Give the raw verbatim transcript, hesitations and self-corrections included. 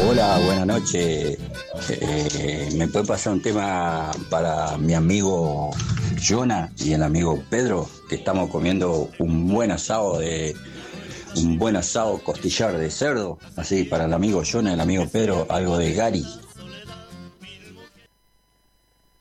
Hola, buenas noches. Eh, ¿me puede pasar un tema para mi amigo Jonah y el amigo Pedro? Que estamos comiendo un buen asado de un buen asado costillar de cerdo. Así para el amigo Jonah y el amigo Pedro, algo de Gary.